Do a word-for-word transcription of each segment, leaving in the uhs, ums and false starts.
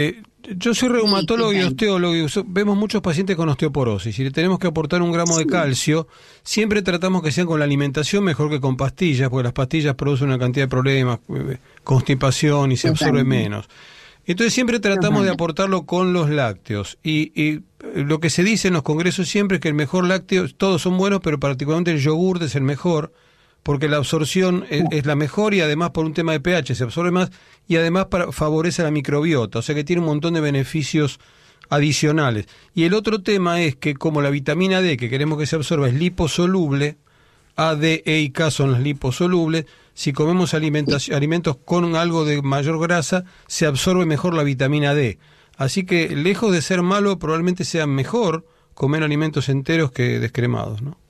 Eh, yo soy reumatólogo Sí, y osteólogo y vemos muchos pacientes con osteoporosis y le tenemos que aportar un gramo sí. de calcio. Siempre tratamos que sean con la alimentación mejor que con pastillas, porque las pastillas producen una cantidad de problemas, eh, constipación y se absorbe menos. Entonces siempre tratamos de aportarlo con los lácteos y, y lo que se dice en los congresos siempre es que el mejor lácteo, todos son buenos, pero particularmente el yogur es el mejor, porque la absorción es, es la mejor y además por un tema de pH se absorbe más y además para, favorece la microbiota, o sea que tiene un montón de beneficios adicionales. Y el otro tema es que como la vitamina D que queremos que se absorba es liposoluble, A, D, E y K son las liposolubles, si comemos alimentación, alimentos con algo de mayor grasa, se absorbe mejor la vitamina D. Así que lejos de ser malo, probablemente sea mejor comer alimentos enteros que descremados, ¿no?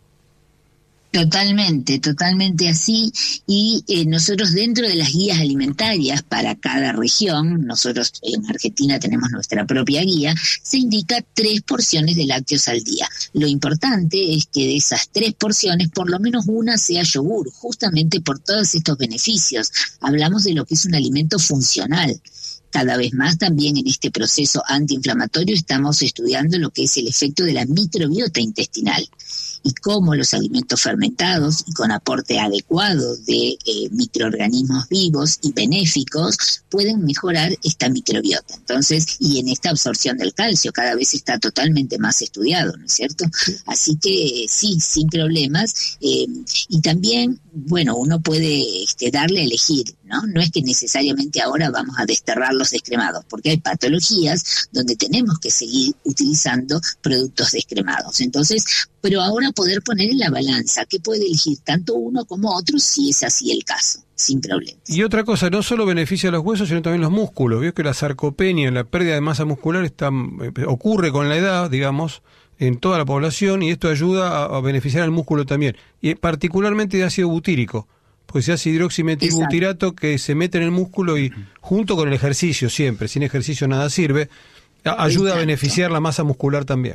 Totalmente, totalmente así. Y eh, nosotros dentro de las guías alimentarias para cada región, nosotros en Argentina tenemos nuestra propia guía, se indica tres porciones de lácteos al día. Lo importante es que de esas tres porciones, por lo menos una sea yogur, justamente por todos estos beneficios. Hablamos de lo que es un alimento funcional. Cada vez más también en este proceso antiinflamatorio estamos estudiando lo que es el efecto de la microbiota intestinal y cómo los alimentos fermentados y con aporte adecuado de eh, microorganismos vivos y benéficos pueden mejorar esta microbiota. Entonces, y en esta absorción del calcio cada vez está totalmente más estudiado, ¿no es cierto? Así que sí, sin problemas. Eh, y también, bueno, uno puede este, darle a elegir, ¿no? No es que necesariamente ahora vamos a desterrar los descremados, porque hay patologías donde tenemos que seguir utilizando productos descremados. Entonces, pero ahora poder poner en la balanza que puede elegir tanto uno como otro si es así el caso, sin problemas. Y otra cosa, no solo beneficia a los huesos, sino también los músculos. Vio que la sarcopenia, la pérdida de masa muscular, está, eh, ocurre con la edad, digamos, en toda la población, y esto ayuda a, a beneficiar al músculo también, y particularmente de ácido butírico, pues se hace hidroximetilbutirato que se mete en el músculo y junto con el ejercicio siempre, sin ejercicio nada sirve, a, ayuda Exacto. a beneficiar la masa muscular también.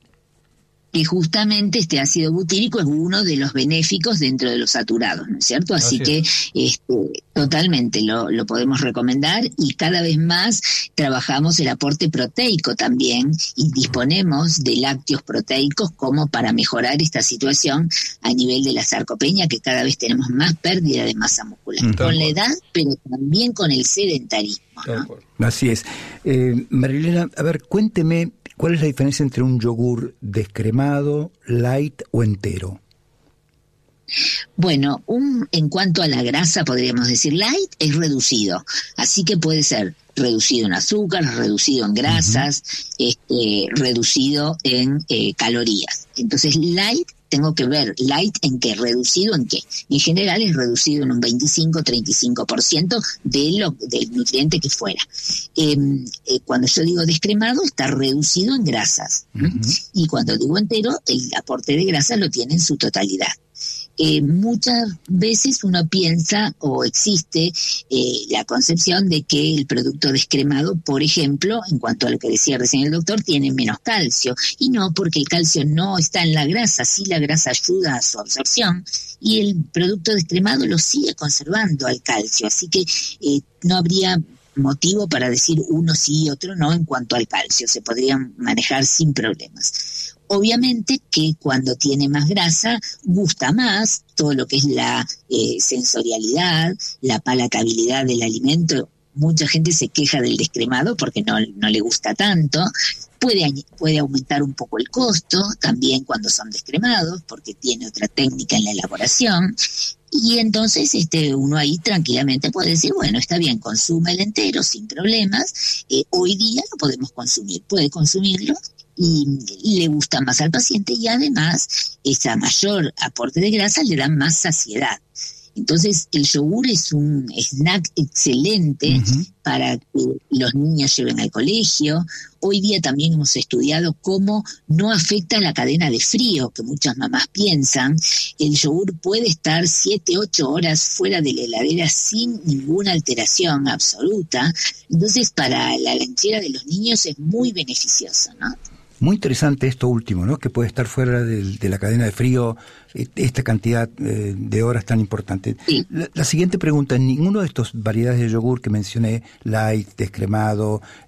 Y justamente este ácido butírico es uno de los benéficos dentro de los saturados, ¿no es cierto? Así, Así que este, totalmente lo, lo podemos recomendar y cada vez más trabajamos el aporte proteico también y disponemos de lácteos proteicos como para mejorar esta situación a nivel de la sarcopenia, que cada vez tenemos más pérdida de masa muscular, mm, con la edad, pero también con el sedentarismo, ¿no? Así es. Eh, Marilena, a ver, cuénteme, ¿cuál es la diferencia entre un yogur descremado, light o entero? Bueno, un, en cuanto a la grasa, podríamos decir light es reducido, así que puede ser reducido en azúcar, reducido en grasas, uh-huh. este, reducido en eh, calorías. Entonces, light, tengo que ver light en qué, reducido en qué. En general es reducido en un veinticinco a treinta y cinco por ciento de lo, del nutriente que fuera. Eh, eh, cuando yo digo descremado, está reducido en grasas. Uh-huh. Y cuando digo entero, el aporte de grasas lo tiene en su totalidad. Eh, muchas veces uno piensa o existe eh, la concepción de que el producto descremado, por ejemplo, en cuanto a lo que decía recién el doctor, tiene menos calcio. Y no, porque el calcio no está en la grasa, sí la grasa ayuda a su absorción y el producto descremado lo sigue conservando al calcio. Así que eh, no habría motivo para decir uno sí y otro no en cuanto al calcio, se podrían manejar sin problemas. Obviamente que cuando tiene más grasa gusta más todo lo que es la eh, sensorialidad, la palatabilidad del alimento. Mucha gente se queja del descremado porque no, no le gusta tanto. Puede, puede aumentar un poco el costo también cuando son descremados porque tiene otra técnica en la elaboración. Y entonces este uno ahí tranquilamente puede decir, bueno, está bien, consume el entero sin problemas. Eh, hoy día lo podemos consumir, puede consumirlo. Y, y le gusta más al paciente y además esa mayor aporte de grasa le da más saciedad. Entonces el yogur es un snack excelente uh-huh. para que los niños lleven al colegio. Hoy día también hemos estudiado cómo no afecta la cadena de frío, que muchas mamás piensan. El yogur puede estar siete, ocho horas fuera de la heladera sin ninguna alteración absoluta. Entonces para la lonchera de los niños es muy beneficioso, ¿no? Muy interesante esto último, ¿no? Que puede estar fuera de, de la cadena de frío esta cantidad eh, de horas tan importante. Sí. La, la siguiente pregunta, en ninguno de estos variedades de yogur que mencioné, light, descremado,